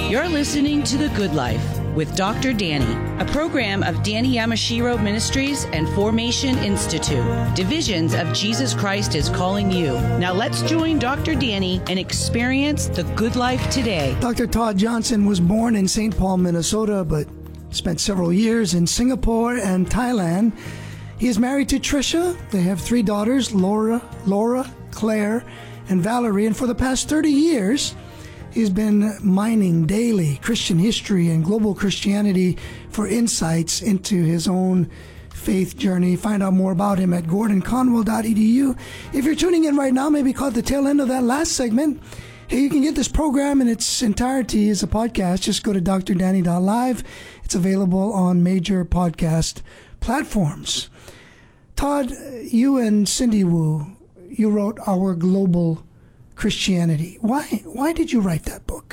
You're listening to The Good Life with Dr. Danny, a program of Danny Yamashiro Ministries and Formation Institute. Divisions of Jesus Christ is calling you. Now let's join Dr. Danny and experience the good life today. Dr. Todd Johnson was born in St. Paul, Minnesota, but spent several years in Singapore and Thailand. He is married to Tricia. They have 3 daughters, Laura, Claire, and Valerie. And for the past 30 years, he's been mining daily Christian history and global Christianity for insights into his own faith journey. Find out more about him at gordonconwell.edu. If you're tuning in right now, maybe caught the tail end of that last segment, hey, you can get this program in its entirety as a podcast. Just go to drdanny.live. It's available on major podcast platforms. Todd, you and Cindy Wu, you wrote Our Global Christianity. Why did you write that book?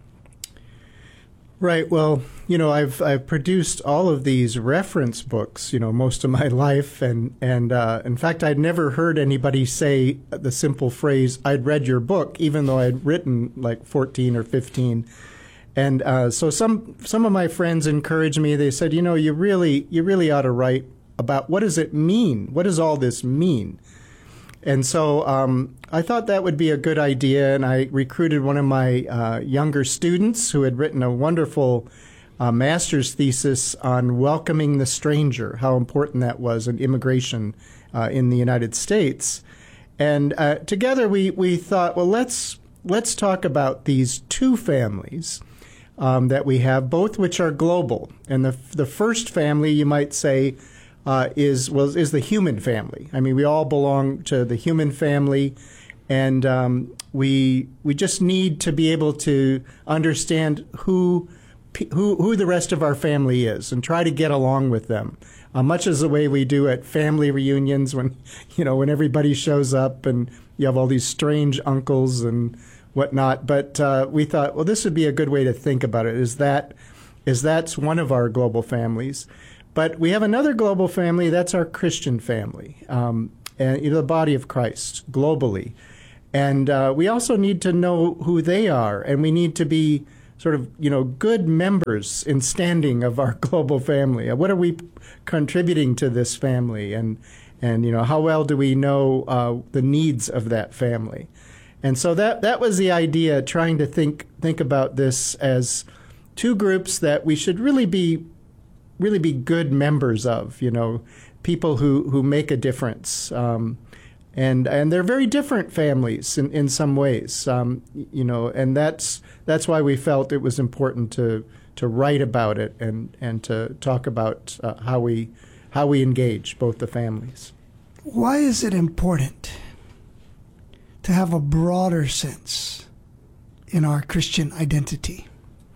Right. Well, I've produced all of these reference books, most of my life, and in fact, I'd never heard anybody say the simple phrase, "I'd read your book," even though I'd written like 14 or 15. And so some of my friends encouraged me. They said, you really ought to write about what does it mean? What does all this mean? And so I thought that would be a good idea, and I recruited one of my younger students who had written a wonderful master's thesis on welcoming the stranger, how important that was in immigration in the United States. And together we thought, well, let's talk about these 2 families that we have, both which are global. And the first family, you might say, is the human family. I mean, we all belong to the human family, and we just need to be able to understand who the rest of our family is and try to get along with them, much as the way we do at family reunions when everybody shows up and you have all these strange uncles and whatnot. But we thought, well, this would be a good way to think about it. That's one of our global families. But we have another global family, that's our Christian family, and the body of Christ globally. And we also need to know who they are, and we need to be sort of, good members in standing of our global family. What are we contributing to this family? And how well do we know the needs of that family? And so that was the idea, trying to think about this as 2 groups that we should really be good members of, people who make a difference. And they're very different families in some ways, and that's why we felt it was important to write about it and to talk about how we engage both the families. Why is it important to have a broader sense in our Christian identity?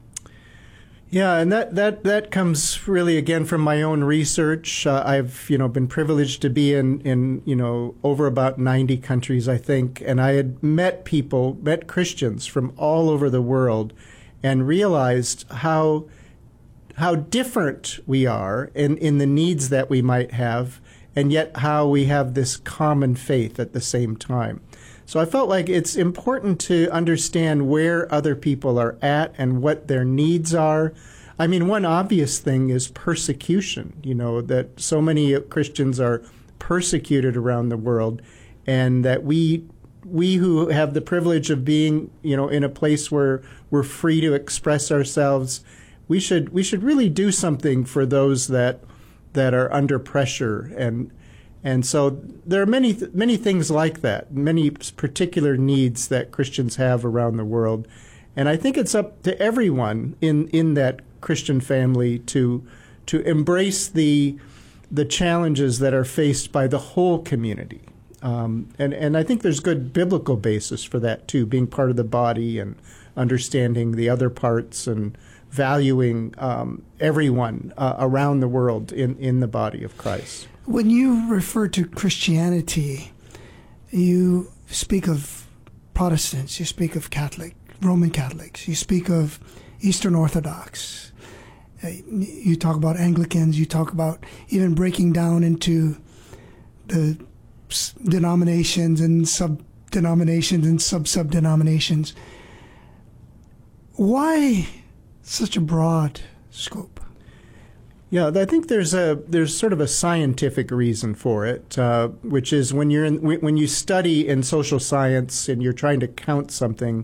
Yeah, and that comes really again from my own research. I've been privileged to be in over about 90 countries, I think, and I had met Christians from all over the world, and realized how different we are in the needs that we might have, and yet how we have this common faith at the same time. So I felt like it's important to understand where other people are at and what their needs are. I mean, one obvious thing is persecution, that so many Christians are persecuted around the world, and that we who have the privilege of being, in a place where we're free to express ourselves, we should really do something for those that are under pressure. And so there are many things like that, many particular needs that Christians have around the world. And I think it's up to everyone in that Christian family to embrace the challenges that are faced by the whole community. And I think there's good biblical basis for that, too, being part of the body and understanding the other parts and valuing everyone around the world in the body of Christ. When you refer to Christianity, you speak of Protestants, you speak of Roman Catholics, you speak of Eastern Orthodox, you talk about Anglicans, you talk about even breaking down into the denominations and sub-denominations and sub-denominations. Why such a broad scope? Yeah, I think there's sort of a scientific reason for it, which is when you study in social science and you're trying to count something,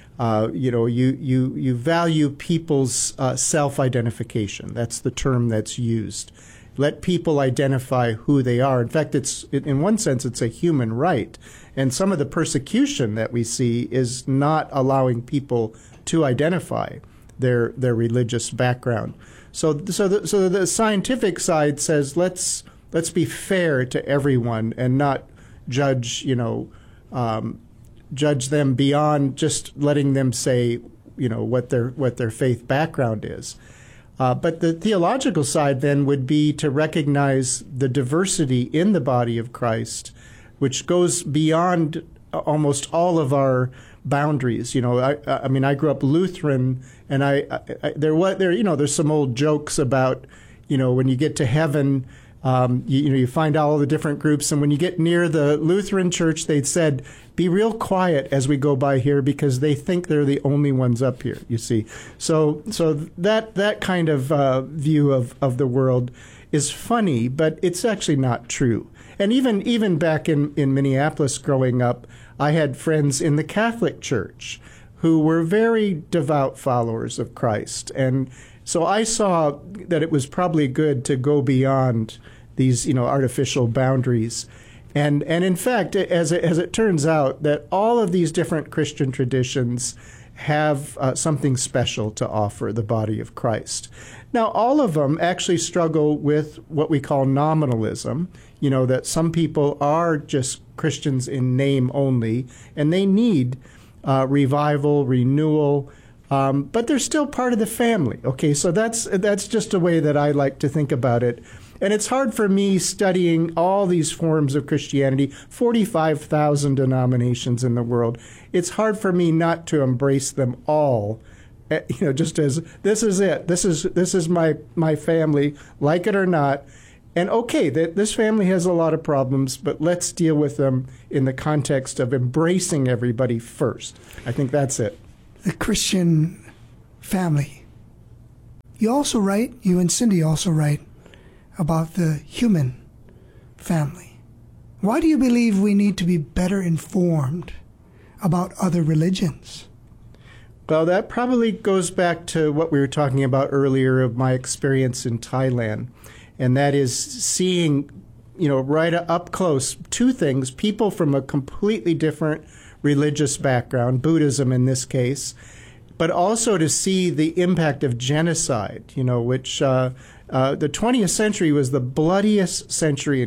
you value people's self-identification. That's the term that's used. Let people identify who they are. In fact, in one sense, it's a human right. And some of the persecution that we see is not allowing people to identify their religious background. So the scientific side says let's be fair to everyone and not judge them beyond just letting them say what their faith background is. But the theological side then would be to recognize the diversity in the body of Christ, which goes beyond almost all of our boundaries. I mean, I grew up Lutheran, and there's some old jokes about, when you get to heaven, you find all the different groups, and when you get near the Lutheran church, they said, be real quiet as we go by here because they think they're the only ones up here, you see. So that kind of view of the world is funny, but it's actually not true. And even back in Minneapolis growing up, I had friends in the Catholic Church who were very devout followers of Christ. And so I saw that it was probably good to go beyond these, artificial boundaries. And in fact, as it turns out, that all of these different Christian traditions have something special to offer the body of Christ. Now, all of them actually struggle with what we call nominalism, that some people are just Christians in name only, and they need revival, renewal, but they're still part of the family. Okay, so that's just a way that I like to think about it. And it's hard for me studying all these forms of Christianity, 45,000 denominations in the world. It's hard for me not to embrace them all, just as this is it. This is my family, like it or not. And okay, this family has a lot of problems, but let's deal with them in the context of embracing everybody first. I think that's it. The Christian family. You and Cindy also write about the human family. Why do you believe we need to be better informed about other religions? Well, that probably goes back to what we were talking about earlier of my experience in Thailand. And that is seeing, right up close, two things: people from a completely different religious background, Buddhism in this case, but also to see the impact of genocide, which the 20th century was the bloodiest century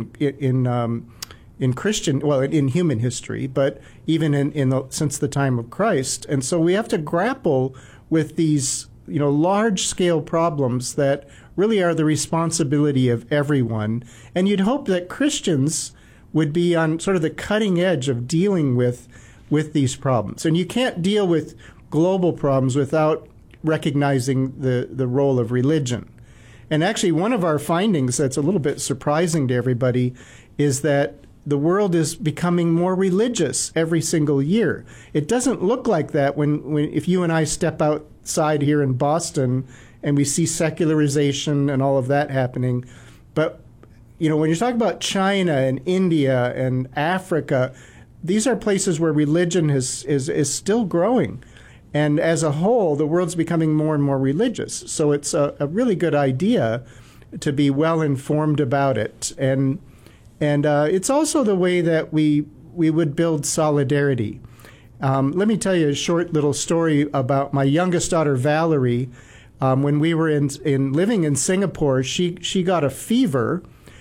in Christian, in human history, but even since the time of Christ. And so we have to grapple with these, large-scale problems that really are the responsibility of everyone. And you'd hope that Christians would be on sort of the cutting edge of dealing with these problems. And you can't deal with global problems without recognizing the role of religion. And actually, one of our findings that's a little bit surprising to everybody is that the world is becoming more religious every single year. It doesn't look like that if you and I step outside here in Boston and we see secularization and all of that happening. But, when you talk about China and India and Africa, these are places where religion is still growing. And as a whole, the world's becoming more and more religious. So it's a really good idea to be well informed about it. And it's also the way that we would build solidarity. Let me tell you a short little story about my youngest daughter, Valerie. When we were living in Singapore, she got a fever,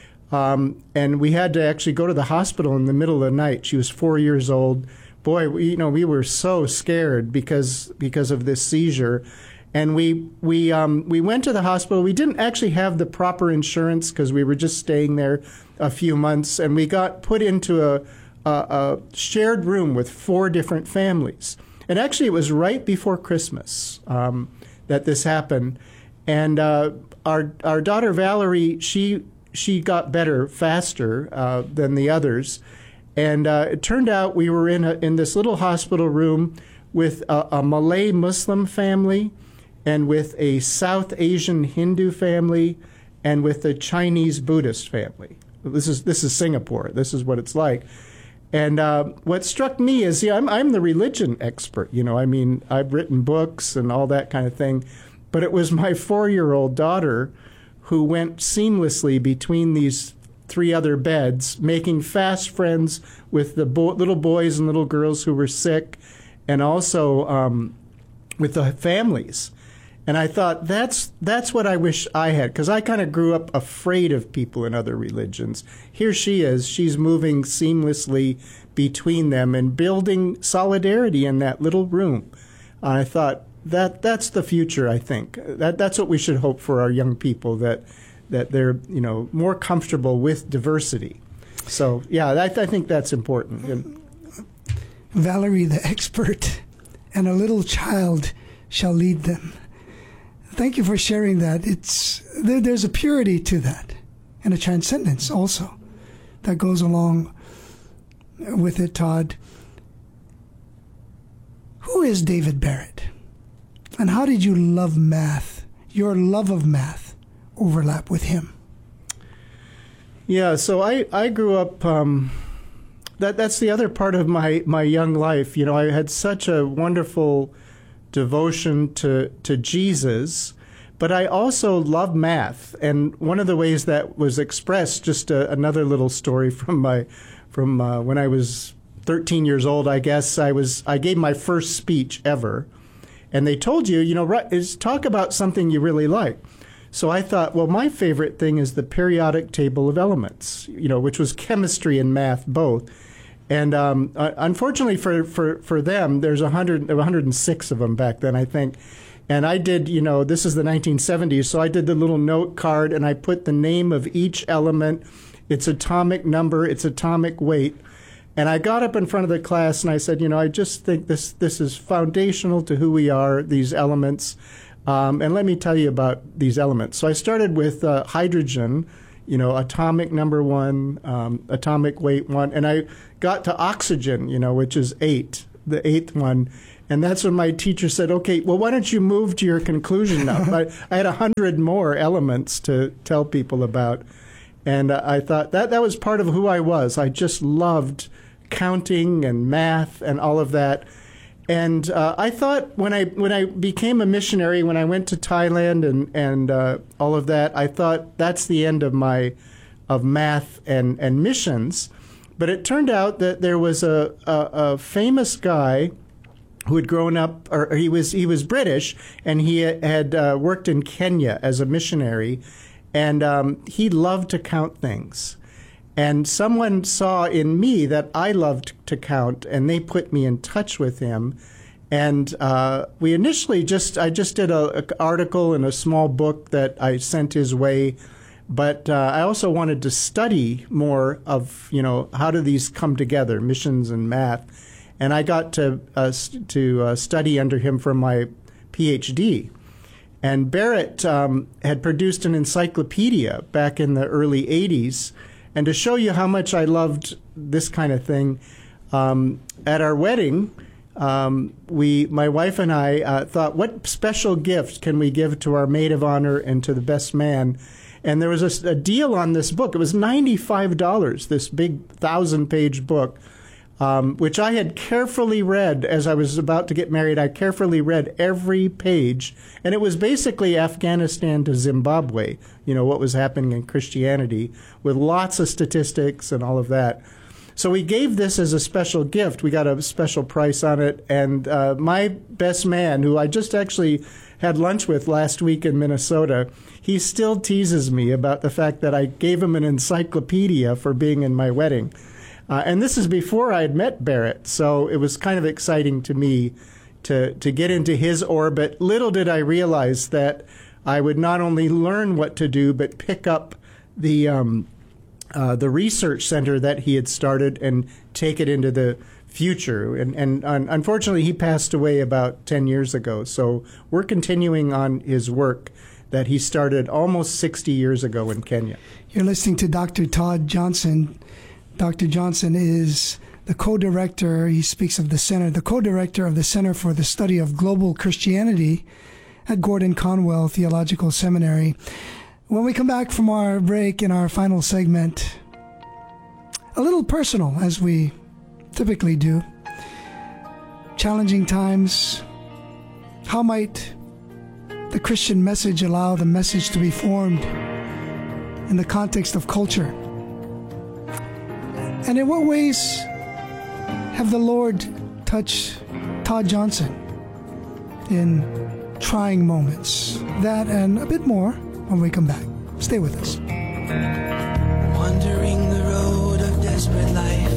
and we had to actually go to the hospital in the middle of the night. She was 4 years old. Boy, we were so scared because of this seizure. And we went to the hospital. We didn't actually have the proper insurance because we were just staying there a few months, and we got put into a shared room with 4 different families. And actually, it was right before Christmas that this happened. And our daughter Valerie, she got better faster than the others. And it turned out we were in this little hospital room with a Malay Muslim family and with a South Asian Hindu family, and with a Chinese Buddhist family. This is Singapore. This is what it's like. And what struck me is, I'm the religion expert. I mean, I've written books and all that kind of thing. But it was my 4-year-old daughter who went seamlessly between these 3 other beds, making fast friends with the little boys and little girls who were sick, and also with the families. And I thought, that's what I wish I had, because I kind of grew up afraid of people in other religions. Here she is. She's moving seamlessly between them and building solidarity in that little room. I thought, that's the future, I think. That's what we should hope for our young people, that they're more comfortable with diversity. So, yeah, I think that's important. Valerie, the expert, and a little child shall lead them. Thank you for sharing that. There's a purity to that, and a transcendence also that goes along with it, Todd. Who is David Barrett? And how did you love math, your love of math, overlap with him? Yeah, so I grew up, that's the other part of my young life. I had such a wonderful devotion to Jesus, but I also love math. And one of the ways that was expressed, just another little story from when I was 13 years old, I guess, I gave my first speech ever. And they told is talk about something you really like. So I thought, well, my favorite thing is the periodic table of elements, which was chemistry and math both. And unfortunately for them, there's 106 of them back then, I think. And I did, this is the 1970s, so I did the little note card, and I put the name of each element, its atomic number, its atomic weight. And I got up in front of the class and I said, I just think this is foundational to who we are, these elements. And let me tell you about these elements. So I started with hydrogen, atomic number 1, atomic weight 1. And I got to oxygen, which is 8, the 8th one. And that's when my teacher said, okay, well, why don't you move to your conclusion now? I had 100 more elements to tell people about. And I thought that was part of who I was. I just loved counting and math and all of that. And I thought when I became a missionary, when I went to Thailand and all of that, I thought that's the end of math and missions. But it turned out that there was a famous guy who had grown up, or he was British, and he had worked in Kenya as a missionary, and he loved to count things. And someone saw in me that I loved to count, and they put me in touch with him. And we initially I just did an article in a small book that I sent his way. But I also wanted to study more of, how do these come together, missions and math. And I got to study under him for my PhD. And Barrett had produced an encyclopedia back in the early 80s. And to show you how much I loved this kind of thing, at our wedding, my wife and I thought, what special gift can we give to our maid of honor and to the best man? And there was a deal on this book. It was $95, this big 1,000-page book, which I had carefully read as I was about to get married. I carefully read every page. And it was basically Afghanistan to Zimbabwe, what was happening in Christianity, with lots of statistics and all of that. So we gave this as a special gift. We got a special price on it. And my best man, who I just actually had lunch with last week in Minnesota, he still teases me about the fact that I gave him an encyclopedia for being in my wedding. And this is before I had met Barrett, so it was kind of exciting to me to get into his orbit. Little did I realize that I would not only learn what to do, but pick up the research center that he had started and take it into the future. And unfortunately, he passed away about 10 years ago. So we're continuing on his work that he started almost 60 years ago in Kenya. You're listening to Dr. Todd Johnson. Dr. Johnson is the co-director, he speaks of the center, the co-director of the Center for the Study of Global Christianity at Gordon Conwell Theological Seminary. When we come back from our break in our final segment, a little personal, as we typically do. Challenging times. How might the Christian message allow the message to be formed in the context of culture? And in what ways have the Lord touched Todd Johnson in trying moments? That and a bit more when we come back. Stay with us. Wandering the road of desperate life,